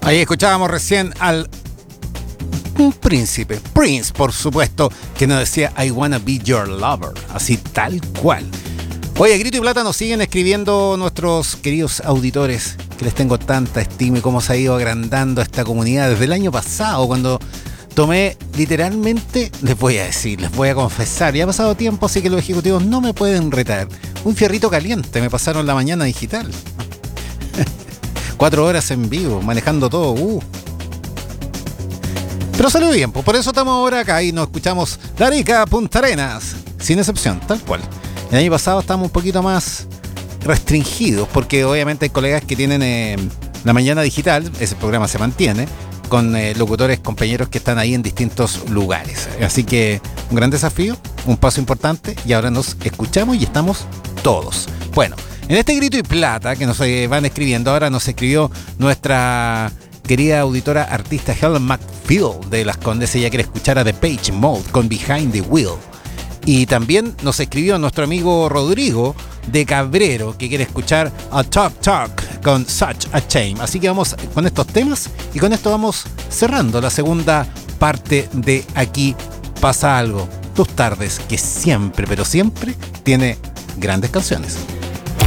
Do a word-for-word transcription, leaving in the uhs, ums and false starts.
Ahí escuchábamos recién al un príncipe, Prince, por supuesto, que nos decía I wanna be your lover, así tal cual. Oye, Grito y Plata nos siguen escribiendo nuestros queridos auditores, que les tengo tanta estima y cómo se ha ido agrandando esta comunidad desde el año pasado, cuando tomé literalmente, les voy a decir, les voy a confesar, ya ha pasado tiempo, así que los ejecutivos no me pueden retar. Un fierrito caliente me pasaron la mañana digital. Cuatro horas en vivo, manejando todo. Uh. Pero salió bien, pues por eso estamos ahora acá y nos escuchamos de Arica a Punta Arenas, sin excepción, tal cual. El año pasado estábamos un poquito más restringidos, porque obviamente hay colegas que tienen eh, la mañana digital, ese programa se mantiene, con eh, locutores, compañeros que están ahí en distintos lugares. Así que un gran desafío, un paso importante, y ahora nos escuchamos y estamos todos. Bueno, en este Grito y Plata que nos eh, van escribiendo, ahora nos escribió nuestra querida auditora artista Helen McField de Las Condes. Ella quiere escuchar a Depeche Mode con Behind the Wheel. Y también nos escribió nuestro amigo Rodrigo de Cabrero, que quiere escuchar a Talk Talk con Such a Shame. Así que vamos con estos temas y con esto vamos cerrando la segunda parte de Aquí Pasa Algo. Tus tardes, que siempre, pero siempre tiene grandes canciones.